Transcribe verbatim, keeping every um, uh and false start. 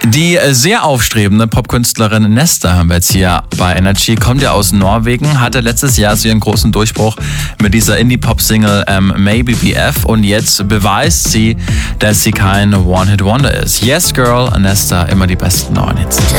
Die sehr aufstrebende Popkünstlerin Nesta haben wir jetzt hier bei Energy, kommt ja aus Norwegen, hatte letztes Jahr so ihren großen Durchbruch mit dieser Indie-Pop-Single ähm, Maybe B F und jetzt beweist sie, dass sie kein One-Hit-Wonder ist. Yes Girl, Nesta, immer die besten neuen Hits.